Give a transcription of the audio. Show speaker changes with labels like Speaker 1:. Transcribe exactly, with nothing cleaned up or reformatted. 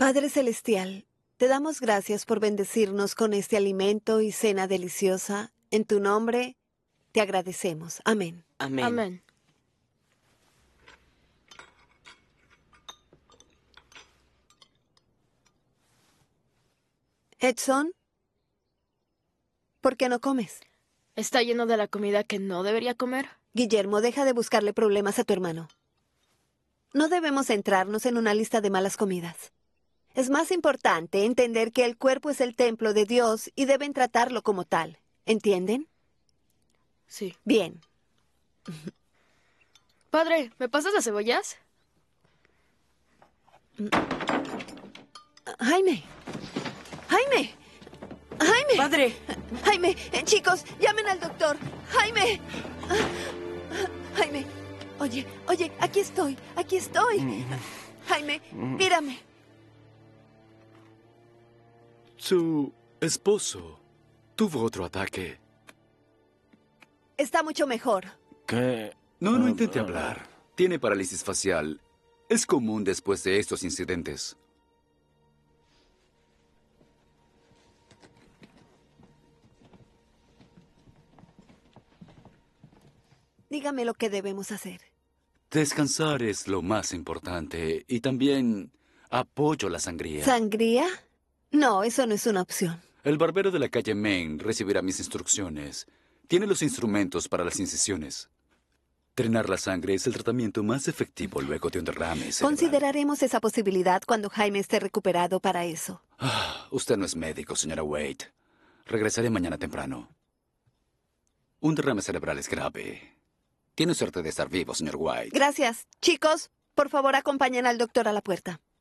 Speaker 1: Padre Celestial, te damos gracias por bendecirnos con este alimento y cena deliciosa. En tu nombre te agradecemos. Amén.
Speaker 2: Amén.
Speaker 3: Amén.
Speaker 1: Edson, ¿por qué no comes?
Speaker 3: ¿Está lleno de la comida que no debería comer?
Speaker 1: Guillermo, deja de buscarle problemas a tu hermano. No debemos centrarnos en una lista de malas comidas. Es más importante entender que el cuerpo es el templo de Dios y deben tratarlo como tal. ¿Entienden?
Speaker 3: Sí.
Speaker 1: Bien.
Speaker 3: Padre, ¿me pasas las cebollas?
Speaker 1: Jaime. Jaime. Jaime.
Speaker 2: ¡Padre!
Speaker 1: Jaime, eh, chicos, llamen al doctor. Jaime. Jaime. Oye, oye, aquí estoy, aquí estoy. Jaime, mírame.
Speaker 4: Su esposo tuvo otro ataque.
Speaker 1: Está mucho mejor.
Speaker 4: ¿Qué?
Speaker 5: No, no intente hablar. Tiene parálisis facial. Es común después de estos incidentes.
Speaker 1: Dígame lo que debemos hacer.
Speaker 5: Descansar es lo más importante. Y también apoyo la sangría.
Speaker 1: ¿Sangría? No, eso no es una opción.
Speaker 5: El barbero de la calle Main recibirá mis instrucciones. Tiene los instrumentos para las incisiones. Drenar la sangre es el tratamiento más efectivo luego de un derrame cerebral.
Speaker 1: Consideraremos esa posibilidad cuando Jaime esté recuperado para eso.
Speaker 5: Ah, usted no es médico, señora Wade. Regresaré mañana temprano. Un derrame cerebral es grave. Tiene suerte de estar vivo, señor White.
Speaker 1: Gracias. Chicos, por favor, acompañen al doctor a la puerta.